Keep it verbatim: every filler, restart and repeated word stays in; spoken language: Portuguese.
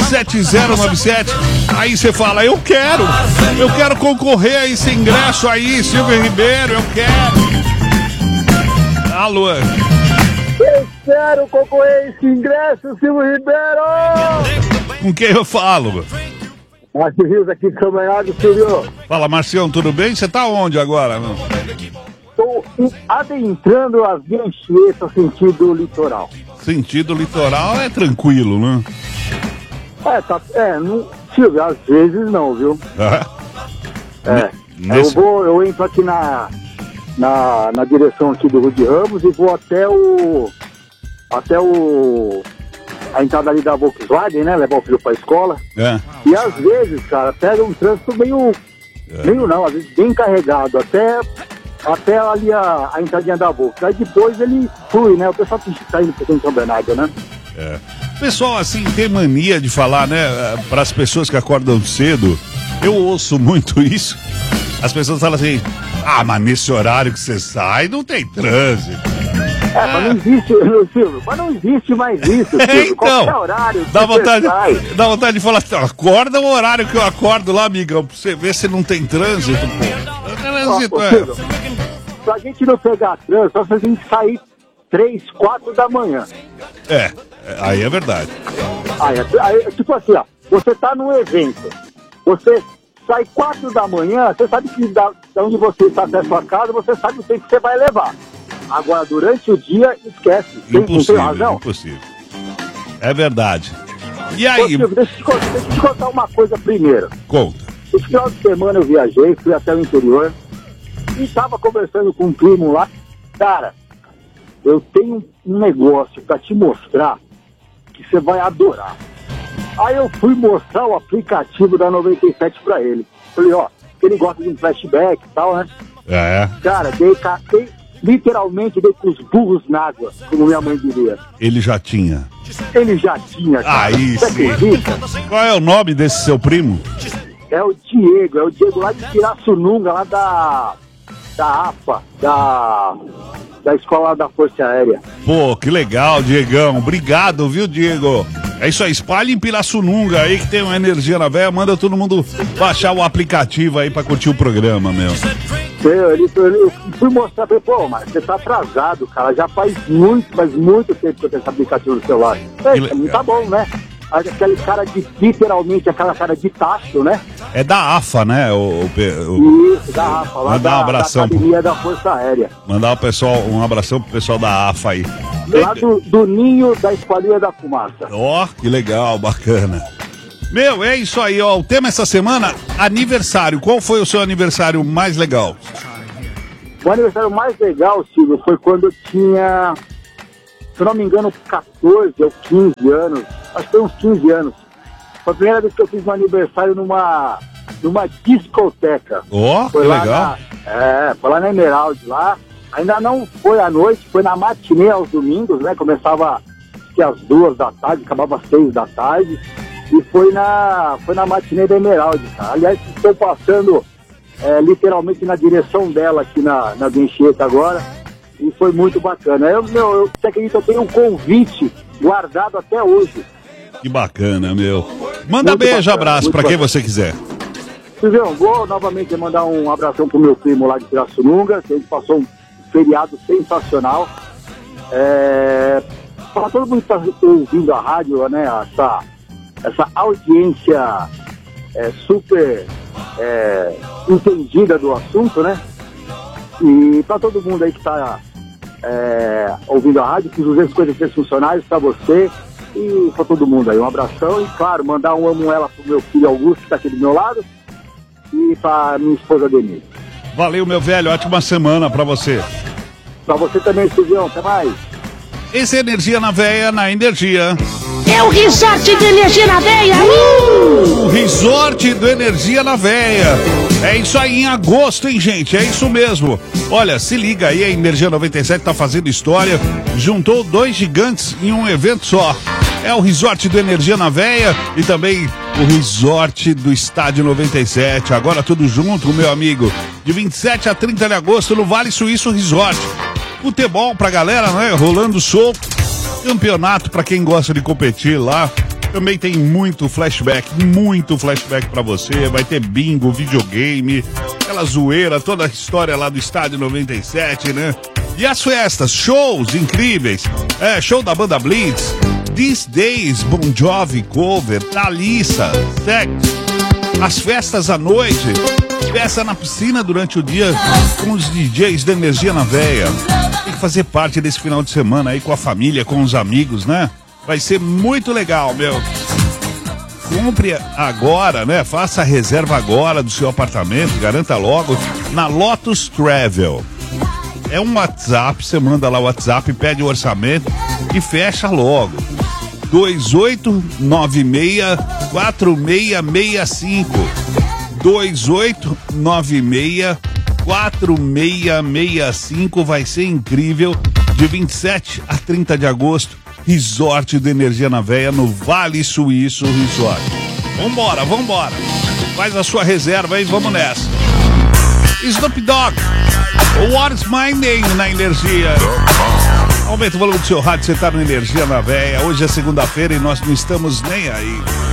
sete zero nove sete. Aí você fala, eu quero, eu quero concorrer a esse ingresso aí, Silvio Ribeiro, eu quero. Alô? Eu quero concorrer a esse ingresso, Silvio Ribeiro! Com quem eu falo? Márcio Rios aqui de São Bernardo, Silvio. Fala, Marcião, tudo bem? Você tá onde agora, meu? Estou adentrando as Anchieta, sentido litoral. Sentido litoral é tranquilo, né? É, tá, é, não, Silvio, às vezes não, viu? Ah, É, nesse... eu vou, eu entro aqui na, na, na direção aqui do Rude Ramos e vou até o, até o, a entrada ali da Volkswagen, né, levar o filho pra escola. É. E às vezes, cara, pega um trânsito meio, É. meio não, às vezes bem carregado, até, até ali a, a entradinha da Volkswagen. Aí depois ele flui, né, o pessoal que está indo pro São Bernardo, né? É. O pessoal, assim, tem mania de falar, né, para as pessoas que acordam cedo. Eu ouço muito isso. As pessoas falam assim, ah, mas nesse horário que você sai, não tem trânsito. É, mas não existe, Silvio, mas não existe mais isso, Silvio. É, então, qualquer horário que dá você vontade, sai. dá vontade de falar assim, ó, acorda o horário que eu acordo lá, amigão, pra você ver se não tem trânsito, pô. Trânsito, Ó, é. Silvio, pra gente não pegar trânsito, só se a gente sair três, quatro da manhã. É, aí é verdade. Aí, aí, tipo assim, ó, você tá num evento, você sai quatro da manhã, você sabe que da, da onde você está até a sua casa, você sabe o tempo que você vai levar. Agora, durante o dia, esquece. Tem, não tem razão? Impossível. É verdade. E Ô, aí? Silvio, deixa, eu te, deixa eu te contar uma coisa primeiro. Conta. Esse final de semana eu viajei, fui até o interior e tava conversando com um primo lá. Cara, eu tenho um negócio pra te mostrar que você vai adorar. Aí eu fui mostrar o aplicativo da noventa e sete pra ele. Falei, ó, ele gosta de um flashback e tal, né? É. Cara, dei, dei, literalmente dei com os burros na água, como minha mãe diria. Ele já tinha. Ele já tinha, cara. Aí Você sim. acredita? Qual é o nome desse seu primo? É o Diego, é o Diego lá de Pirassununga, lá da, da A F A, da, da Escola da Força Aérea. Pô, que legal, Diegão. Obrigado, viu, Diego? É isso aí, espalhe em Pirassununga aí que tem uma energia na véia. Manda todo mundo baixar o aplicativo aí pra curtir o programa, meu. Eu, ele, eu fui mostrar pra ele, pô, mas você tá atrasado, cara. Já faz muito, faz muito tempo que eu tenho esse aplicativo no celular. É, pra mim tá bom, né? Aquele cara de, literalmente, aquela cara de tacho, né? É da A F A, né? O, o, o... Isso, da A F A, lá Mandar da, um abração. da Academia da Força Aérea. Mandar o pessoal, um abração pro pessoal da A F A aí. Lá do, do ninho da Escolinha da Fumaça. Ó, oh, que legal, bacana. Meu, é isso aí, ó. O tema essa semana, aniversário. Qual foi o seu aniversário mais legal? O aniversário mais legal, Silvio, foi quando eu tinha, se não me engano, catorze ou quinze anos. Acho que foi uns quinze anos. Foi a primeira vez que eu fiz um aniversário numa, numa discoteca. Ó, oh, que lá legal. Na, é, foi lá na Emerald, lá. Ainda não foi à noite, foi na matinê aos domingos, né? Começava acho que às duas da tarde, acabava às seis da tarde. E foi na, foi na matinê da Emerald, cara. Aliás, estou passando é, literalmente na direção dela aqui na, na Anchieta agora. E foi muito bacana. Eu, meu, eu, você acredita, eu tenho um convite guardado até hoje. Que bacana, meu. Manda Muito beijo, bacana, abraço pra quem bacana. você quiser. Silvio, vou novamente mandar um abração pro meu primo lá de Pirassununga, que a gente passou um feriado sensacional. É, para todo mundo que está ouvindo a rádio, né, essa, essa audiência é, super é, entendida do assunto, né? E para todo mundo aí que está é, ouvindo a rádio, para os duzentos e cinquenta e três funcionários, para você e para todo mundo aí. Um abração e, claro, mandar um amo ela pro meu filho Augusto, que está aqui do meu lado, e para minha esposa Denise. Valeu, meu velho. Ótima semana pra você. Pra você também, Silvião. Até mais. Esse é Energia na Veia, na Energia. É o resort do Energia na Veia. Uh! O resort do Energia na Veia. É isso aí, em agosto, hein, gente? É isso mesmo. Olha, se liga aí, a Energia noventa e sete tá fazendo história. Juntou dois gigantes em um evento só. É o resort do Energia na Veia e também o resort do Estádio noventa e sete. Agora tudo junto, meu amigo. De vinte e sete a trinta de agosto no Vale Suíço Resort. Futebol pra galera, né? Rolando solto. Campeonato pra quem gosta de competir lá. Também tem muito flashback, muito flashback pra você. Vai ter bingo, videogame, aquela zoeira, toda a história lá do Estádio noventa e sete, né? E as festas, shows incríveis. É, show da banda Blitz, These Days, Bon Jovi cover, Thalissa, Sex. As festas à noite, festa na piscina durante o dia com os D Js da Energia na Veia. Tem que fazer parte desse final de semana aí com a família, com os amigos, né? Vai ser muito legal, meu. Compre agora, né? Faça a reserva agora do seu apartamento, garanta logo na Lotus Travel. É um WhatsApp, você manda lá o WhatsApp, pede o orçamento e fecha logo. dois oito nove seis quatro seis seis cinco dois oito nove seis quatro seis seis cinco. Vai ser incrível. De vinte e sete a trinta de agosto, Resort do Energia na Veia, no Vale Suíço Resort. Vambora, vambora. Faz a sua reserva aí, vamos nessa. Snoop Dogg, What's My Name na Energia. Aumenta o volume do seu rádio, você tá no Energia na Veia. Hoje é segunda-feira e nós não estamos nem aí.